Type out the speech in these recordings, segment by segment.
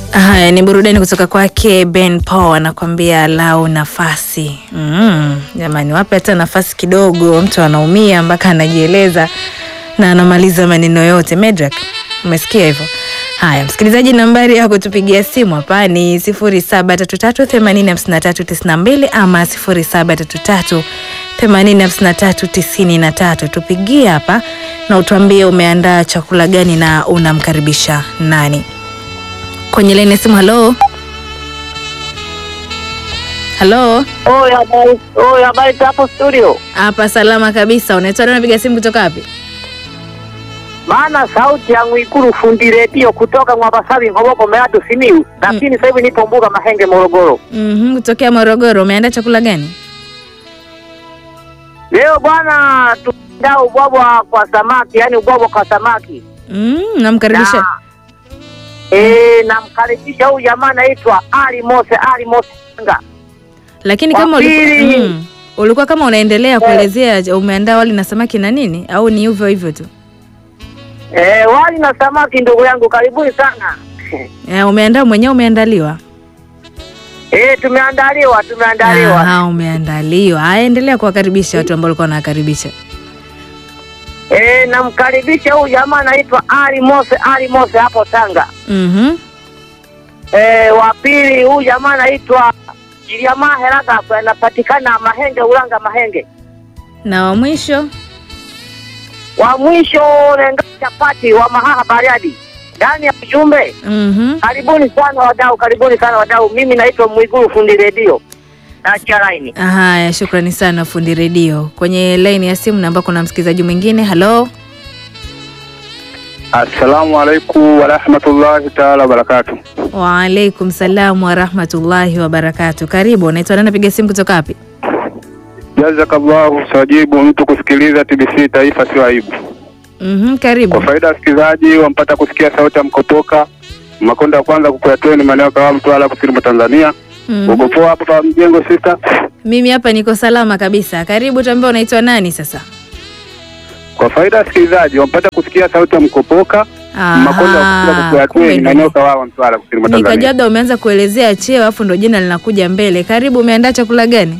Haya ni burudani kutoka kwake Ben Paul anakuambia lau nafasi. Jamani wape hata nafasi kidogo, mtu anaumia mpaka anajieleza na anamaliza maneno yote. Medrak, umesikia hivyo? Haya, msikilizaji, nambari ya kutupigia simu hapa ni 0733805392 ama 0733805393. Tupigie hapa na utuambie umeandaa chakula gani na unamkaribisha nani. Kwenye line simu. Hello. Hello. Habari hapo studio. Hapa salama kabisa. Unaitwa nani, unapiga simu kutoka wapi? Maana sauti ya Mwikuru fundi redio kutoka Mwabasabi Ngoboko Meatu Simiu. Lakini sasa hivi nipo Mbuga Mahenge Morogoro. Kutokea Morogoro. Umeandaa chakula gani? Leo bwana tunao ubwabwa kwa samaki, yani ubwabwa kwa samaki. Namkaribisha. Namkaribisha huyu jamaa anaitwa Ali Mose Nga. Lakini kama ulikuwa kama unaendelea kuelezea umeandaa wali na samaki na nini au ni hivyo hivyo tu? Wali na samaki ndugu yangu, karibuni sana. Umeandaa mwenyewe, umeandaliwa? Tumeandaliwa. Umeandaliwa. Endelea kuwakaribisha watu ambao walikuwa wanakaribisha. Namkaribisha huyu jamaa anaitwa Ali Mose hapo Tanga. Wa pili huyu jamaa anaitwa Jiliama Heraga, anapatikana Mahenge Ulanga Mahenge. Na wa mwisho Lenga Chapati wa Mahaha Bariadi. Ndani ya ujumbe. Karibuni sana wadau. Mimi naitwa Mwiguru fundi redio. Na line. Haya, shukrani sana fundi redio. Kwenye line ya simu namba kuna msikilizaji mwingine. Hello. Assalamu alaikum wa rahmatullahi ta'ala wa barakatuh. Wa alaikum salam wa rahmatullahi wa barakatuh. Karibu, unaitwa nani, napiga simu kutoka wapi? Jazakallahu sajibu, mtu kusikiliza TBC Taifa sio aibu. Karibu. Kwa faida ya wasikilizaji wampata kusikia sauti ya mkotoka Makonda ya kwanza kukuyatweni maeneo kwa Mtwara kusini mwa Tanzania. Uko poa hapo kwa mjengo sister? Mimi hapa niko salama kabisa. Karibu, tuambie unaitwa nani sasa? Kwa faida ya wasikilizaji wampata kusikia sauti ya mkopoka Makonda ya kwanza kukuyatweni maeneo kwa Mtwara kusini mwa Tanzania. Nikajua umeanza kuelezea cheo afu ndo jina linakuja mbele. Karibu, umeandaa chakula gani?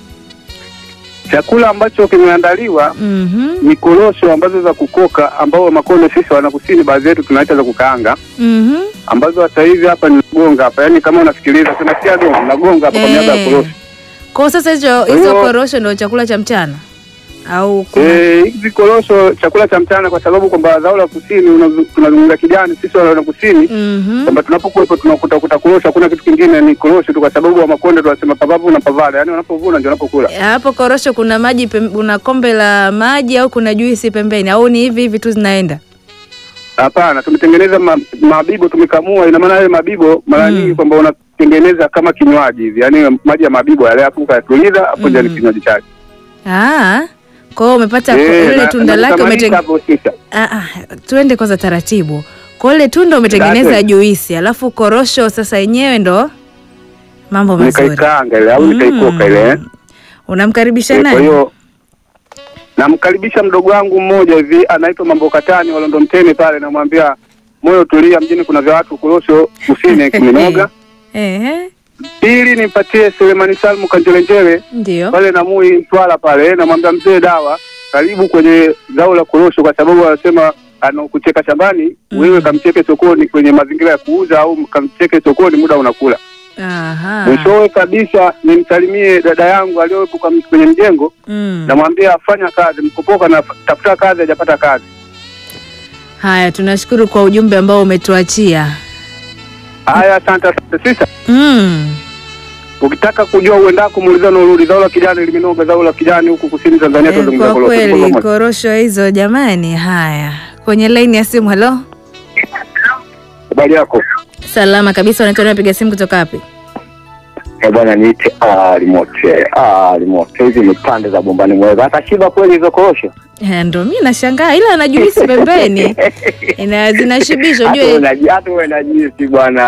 Chakula ambacho kimeandaliwa ni korosho ambazo za kukoka, ambao Makonde sisi wanakusini baadhi yetu tunaita za kukaanga. Ambazo sasa hivi hapa ni gonga hapa. Yaani kama unasikiliza tunasikia gonga hapa kwa niaba ya korosho. Kwa sasa hizo korosho ndio chakula cha mchana au hizi korosho chakula cha mchana, kwa sababu kwamba zao la kusini tunazungumza kijani sisi wana kusini. Kwamba tunapokuwa tunakuta korosho, hakuna kitu kingine, ni korosho tu, kwa sababu wa Makonde tunasema pavavu na pavala, yani wanapovuna ndio wanapokula. Hapo korosho kuna maji una kombe la maji au kuna juisi pembeni au ni hivi tu zinaenda? Hapana, tumetengeneza mabibo, tumekamua. Ina maana yale mabibo mara nyingi kwamba unatengeneza kama kinywaji hivi, yani maji ya mabibo yale hapo ukatuliza hapo ndio kinywaji chake. Kwa hiyo umepata ile tunda lake umetengeneza. Tuende kwanza taratibu. Kwa ile tunda umetengeneza juisi, alafu korosho sasa yenyewe ndo mambo mazuri. Nikaikaanga ile au nikaikoka ile. Unamkaribisha nani? Kwa hiyo namkaribisha mdogo wangu mmoja hivi anaitwa Mambo Katani wa London pale, namwambia moyo tulia, mjini kuna vya watu korosho kusini kuminoga. Pili nimpatie Selemani Salmu Kanjelenjele pale na Mui Mtwara pale, namwambia mzee dawa, karibu kwenye zao la korosho, kwa sababu anasema anakucheka shambani, wewe kamcheke sokoni kwenye mazingira ya kuuza, au kamcheke sokoni muda unakula. Mwishowe kabisa nimsalimie dada yangu aliyopo kwenye mjengo, namwambia afanya kazi, mkopoka na tafuta kazi, hajapata kazi. Haya, tunashukuru kwa ujumbe ambao umetuachia. Haya, asante sisa. Ukitaka kujua uendako muuliza na urudi, zao la kijani limenoga, zao la kijani huku kusini Tanzania tuzungumza korosho. Kwa kweli korosho hizo jamani. Haya, kwenye line ya simu. Hello. Habari yako? Salama kabisa. Unaitwa nani, unapiga simu kutoka wapi? Bwana niite Alimote. Hizi ni pande za Bombani Mweza. Atashiba kweli hizo korosho? Ndio mimi nashangaa, ila anajuisi pembeni. Zinashibisha ujue. Hata wewe unajuisi bwana.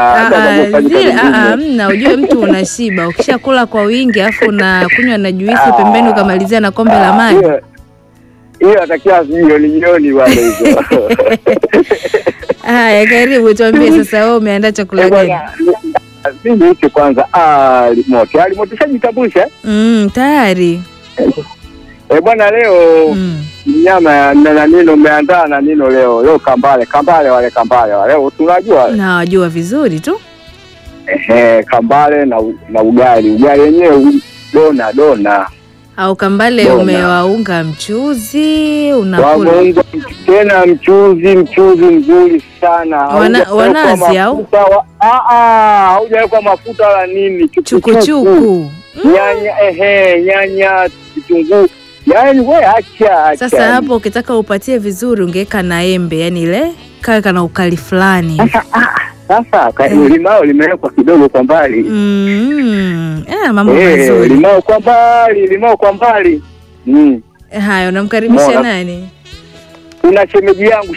Hamna, ujue mtu unashiba ukishakula kwa wingi afu na kunywa na juisi pembeni ukamalizia na kombe la maji. Hiyo atakia jioni wale hizo. Haya, karibu tuambie sasa wewe umeandaa chakula gani? Mimi hicho kwanza Alimote shajitambulisha? Tayari. Bwana leo nyama na nini umeandaa na nini leo? Leo kambale wale. Leo tunajua. Na wajua vizuri tu. Kambale na ugali. Ugali wenyewe dona. Au kambale umewaunga mchuzi unakula. Waunga tena mchuzi mzuri sana. Wanazi au? Haujaweka mafuta wala nini. Chuku. Nyanya, kitunguu. Yaani wewe acha. Sasa hapo ukitaka upatie vizuri ungeweka na embe, yani ile kaka na ukali fulani. Sasa limao limewekwa kidogo kwa mbali. Mambo mazuri. Limao kwa mbali. Haya, unamkaribisha nani? Kuna shemeji yangu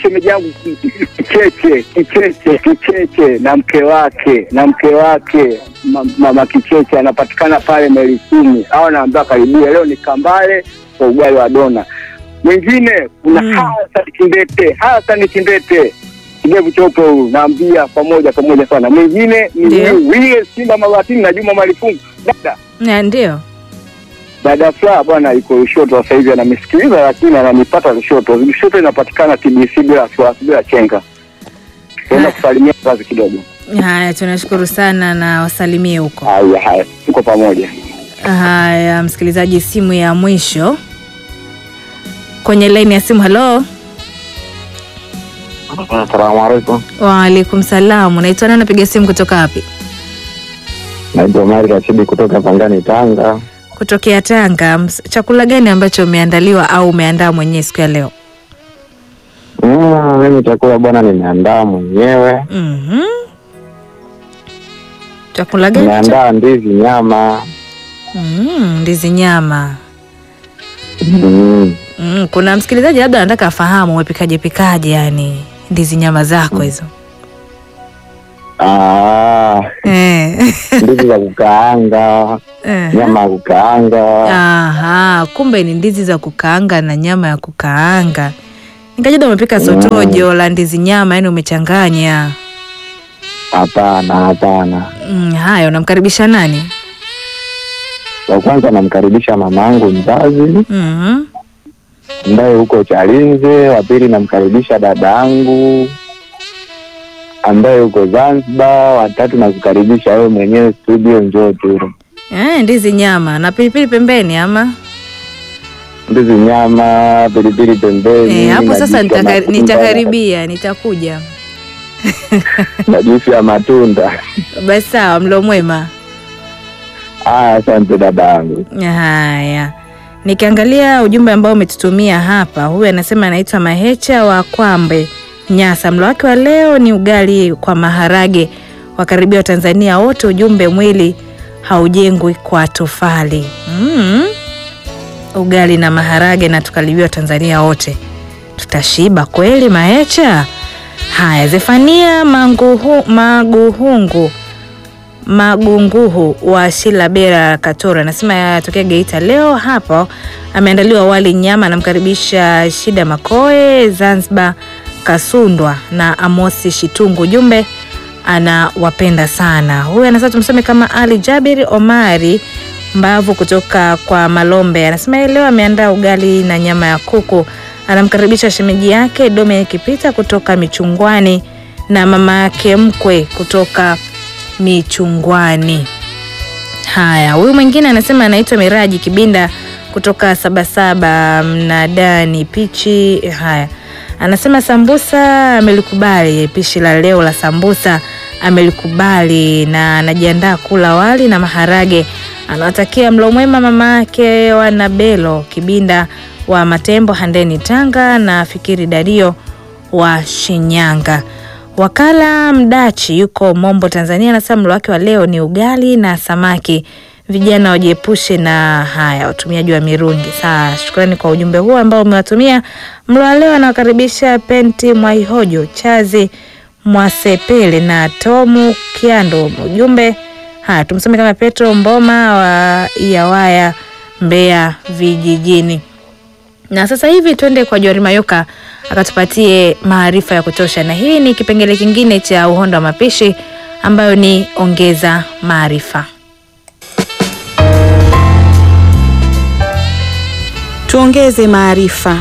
Kicheche na mke wake mama Kicheche anapatikana pale Melisini. Hao naambia karibia, leo ni kambale kwa ugali wa dona. Mwingine kuna Hassan Kindete. Kidevu chopo huyu naambia pamoja sana. Mwingine ni Wile Simba Mabatini na Juma Malifungu. Ndio. Dada Fla bwana yuko Lushoto sasa hivi ananisikiliza, lakini ananipata Lushoto. Lushoto inapatikana TBC bila chenga. Tuna kusalimia kazi kidogo. Haya, tunashukuru sana na wasalimie huko. Haya, tuko pamoja. Haya, msikilizaji, simu ya mwisho kwenye line ya simu. Hello. Assalamu alaikum. Wa alaikum salam. Unaitwa nani, napiga simu kutoka wapi? Naitwa Mari Rashidi kutoka Pangani, Tanga. Kutokea Tanga. Chakula gani ambacho umeandaliwa au umeandaa mwenyewe siku ya leo? Mimi chakula bwana nimeandaa mwenyewe. Chakula gani? Nimeandaa ndizi nyama. Ndizi nyama. Kuna msikilizaji labda anataka afahamu umepikaje yani ndizi nyama zako hizo. Ndizi za kukaanga. Nyama ya kukaanga. Kumbe ni ndizi za kukaanga na nyama ya kukaanga. Nikajua umepika sotojo la ndizi nyama, yani umechanganya. Hapana. Haya, unamkaribisha nani? Kwa kwanza namkaribisha mamangu mzazi. Ambaye huko Chalinze. Wa pili namkaribisha dadangu ambaye huko Zanzibar. Wa tatu nakukaribisha wewe mwenyewe studio, njoo tu. Ndizi nyama na pilipili pembeni ama? Ndizi nyama, pilipili pembeni. Hapo sasa nitakaribia, nitakuja. Na juisi ya matunda. Basi sawa, mlo mwema. Asante dadangu. Haya. Nikiangalia ujumbe ambao umetutumia hapa, huyu anasema anaitwa Mahecha wa Kwambe, Nyasa. Mlo wake wa leo ni ugali kwa maharage. Wakaribia wa Tanzania wote, ujumbe mwili haujengwi kwa tofali. Ugali na maharage na tukaribia wa Tanzania wote. Tutashiba kweli Mahecha. Haya, Zefania Magunguhu wa Shilabera Katora anasema yatokea Geita. Leo hapo ameandaliwa wali nyama. Anamkaribisha Shida Makoe Zanzibar Kasundwa na Amosi Shitungu. Jumbe anawapenda sana. Huyu anasema tumsome kama Ali Jabiri Omari Mbavu kutoka kwa Malombe. Anasema leo ameandaa ugali na nyama ya kuku. Anamkaribisha shemeji yake Dome Kipita kutoka Michungwani na mama yake mkwe kutoka Michungwani. Haya, huyu mwingine anasema anaitwa Miraji Kibinda kutoka Sabasaba Mnadani Pichi. Haya, anasema sambusa amelikubali, pishi la leo la sambusa amelikubali na anajiandaa kula wali na maharage. Anawatakia mlo mwema mama yake Wanabelo Kibinda wa Matembo Handeni Tanga na Fikiri Dario wa Shinyanga. Wakala Mdachi yuko Mombo Tanzania anasema mlo wake wa leo ni ugali na samaki. Vijana wajiepushe na haya utumiaji wa mirungi. Sawa, shukrani kwa ujumbe huu ambao umewatumia. Mlo wa leo anawakaribisha Penti Mwaihojo, Chazi Mwasepele na Tomu Kiando. Ujumbe haya tumsome kama Petro Mboma wa Iawaya Mbeya vijijini. Na sasa hivi twende kwa Jori Mayoka akatupatie maarifa ya kutosha, na hii ni kipengele kingine cha uhondo wa mapishi ambayo ni ongeza maarifa. Tuongeze maarifa.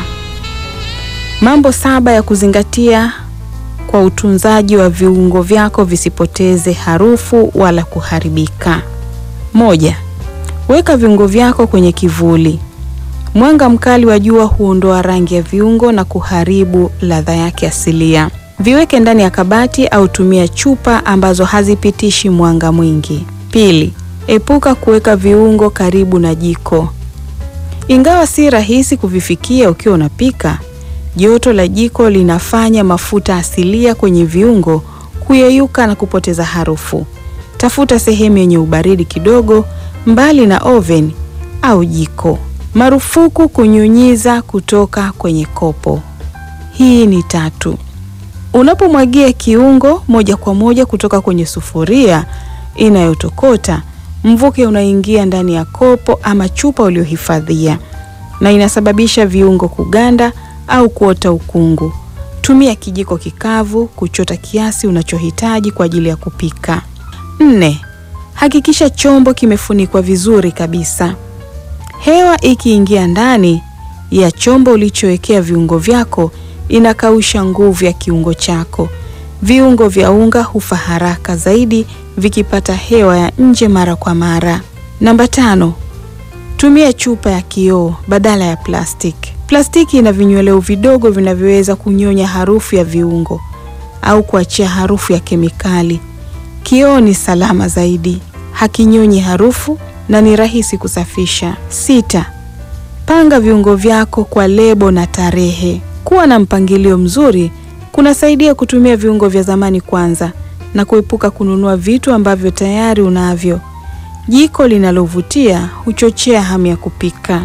Mambo 7 ya kuzingatia kwa utunzaji wa viungo vyako visipoteze harufu wala kuharibika. 1. Weka viungo vyako kwenye kivuli. Mwanga mkali wa jua huondoa rangi ya viungo na kuharibu ladha yake asilia. Viweke ndani ya kabati au tumia chupa ambazo hazipitishi mwanga mwingi. 2. Epuka kuweka viungo karibu na jiko. Ingawa si rahisi kuvifikia ukiwa unapika, joto la jiko linafanya mafuta asilia kwenye viungo kuyeyuka na kupoteza harufu. Tafuta sehemu yenye ubaridi kidogo mbali na oven au jiko. Marufuku kunyunyiza kutoka kwenye kopo. Hii ni 3. Unapomwagia kiungo moja kwa moja kutoka kwenye sufuria inayotokota, mvuke unaingia ndani ya kopo ama chupa uliohifadhia na inasababisha viungo kuganda au kuota ukungu. Tumia kijiko kikavu kuchota kiasi unachohitaji kwa ajili ya kupika. 4. Hakikisha chombo kimefunikwa vizuri kabisa. Hewa ikiingia ndani ya chombo ulichowekea viungo vyako inakausha nguvu ya kiungo chako. Viungo vya unga hufa haraka zaidi vikipata hewa ya nje mara kwa mara. Namba 5. Tumia chupa ya kioo badala ya plastiki. Plastiki ina vinyweleo vidogo vinavyoweza kunyonya harufu ya viungo au kuachia harufu ya kemikali. Kioo ni salama zaidi, hakinyonyi harufu na ni rahisi kusafisha. 6. Panga viungo vyako kwa lebo na tarehe. Kuwa na mpangilio mzuri kunasaidia kutumia viungo vya zamani kwanza na kuepuka kununua vitu ambavyo tayari unavyo. Jiko linalovutia huchochea hamu ya kupika.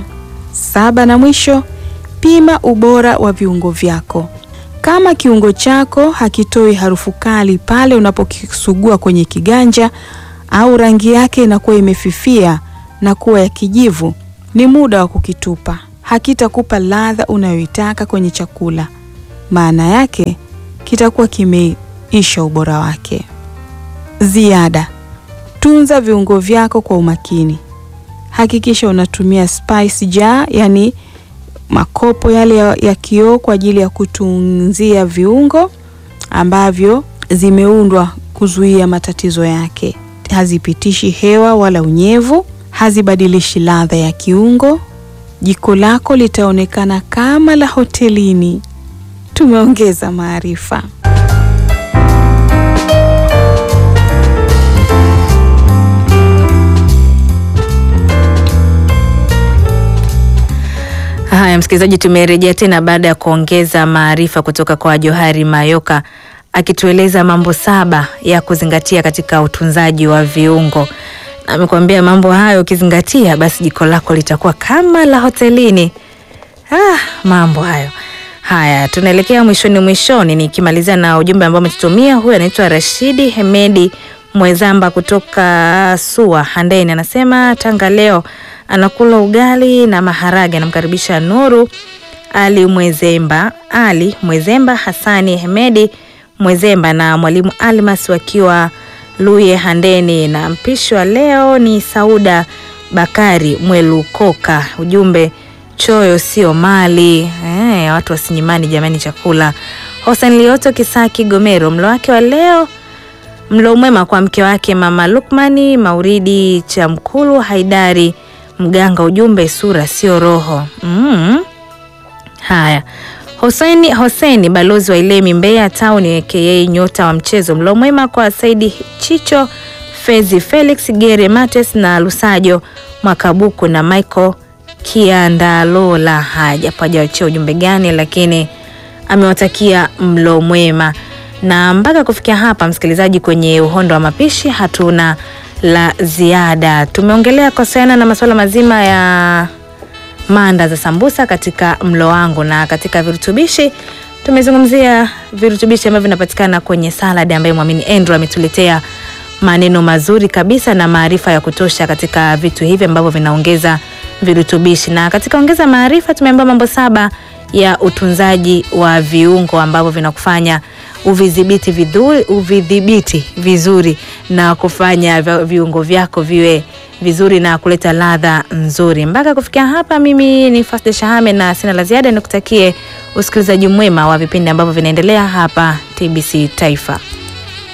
7 na mwisho, pima ubora wa viungo vyako. Kama kiungo chako hakitoi harufu kali pale unapokisugua kwenye kiganja au rangi yake inakuwa imefifia na kuwa ya kijivu, ni muda wa kukitupa. Hakitakupa ladha unayoitaka kwenye chakula. Maana yake kitakuwa kimeisha ubora wake. Ziada. Tunza viungo vyako kwa umakini. Hakikisha unatumia spice jar, yani makopo yale ya kioo kwa ajili ya kutunzia viungo ambavyo zimeundwa kuzuia matatizo yake. Hazipitishi hewa wala unyevu, hazibadilishi ladha ya kiungo. Jiko lako litaonekana kama la hotelini. Tumeongeza maarifa. Haya msikilizaji, tumerejea tena baada ya kuongeza maarifa kutoka kwa Johari Mayoka akitueleza mambo 7 ya kuzingatia katika utunzaji wa viungo. Na amekwambia mambo hayo ukizingatia basi jiko lako litakuwa kama la hotelini. Mambo hayo. Haya, tunaelekea mwishoni nikimalizia na ujumbe ambao umetutumia. Huyu anaitwa Rashidi Hemedi Mwezamba kutoka Sua Handeni, anasema Tanga leo anakula ugali na maharage. Anamkaribisha Nuru Ali Mwezemba, Hasani Hemedi Mwezemba na Mwalimu Almas wakiwa Luye Handeni, na mpishi wa leo ni Sauda Bakari Mwelukoka. Ujumbe, choyo sio mali. Watu wasinyimani jamani chakula. Hossan Lioto Kisaki Gomero, mlo wake wa leo, mlo mwema kwa mke wake Mama Lukmani Mauridi Chamkulu Haidari Mganga. Ujumbe, sura sio roho. Haya, Hoseni balozi wa Ilemi Mbeya Town aka nyota wa mchezo, mlo mwema kwa Saidi Chicho Fezi Felix Gere Mates na Lusajo Mwakabuku na Michael Kiandalola. Hajapaja ujumbe gani, lakini amewatakia mlo mwema. Na mpaka kufikia hapa msikilizaji, kwenye uhondo wa mapishi hatuna la ziada. Tumeongelea kuhusiana na masuala mazima ya manda za sambusa katika mlo wangu, na katika virutubishi tumezungumzia virutubishi ambavyo vinapatikana kwenye salad ambayo Mwamini Andrew ametuletea maneno mazuri kabisa na maarifa ya kutosha katika vitu hivi ambavyo vinaongeza virutubishi. Na katika ongeza maarifa tumeambiwa mambo 7 ya utunzaji wa viungo ambavyo vinakufanya uvidhibiti vizuri na kufanya viungo vyako viwe vizuri na kuleta ladha nzuri. Mpaka kufikia hapa, mimi ni Faste Shahame na sina la ziada, nikutakie usikilizaji mwema wa vipindi ambavyo vinaendelea hapa TBC Taifa.